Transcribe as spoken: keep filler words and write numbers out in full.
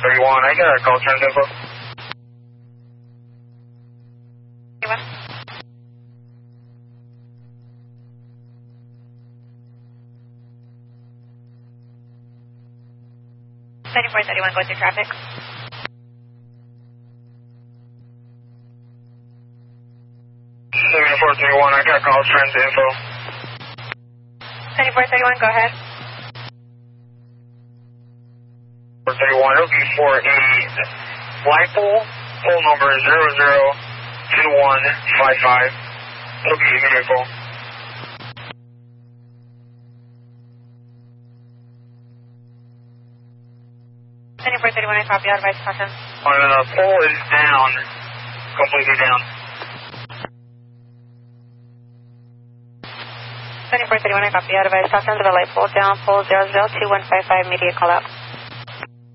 thirty-one, I got a call trans info. seventy-four thirty-one, go through traffic. seventy-four thirty-one, I got call trans info. seventy-four thirty-one, go ahead. seventy-four thirty-one, it'll be for a flag pole, pole number zero zero two one five five. It'll be immediate call. seventy-four thirty-one, I copy, advise caution. On the pole is down, completely down. seventy-four thirty-one, I copy, advise caution to the light pole down, pole zero zero two one five five, immediate call out.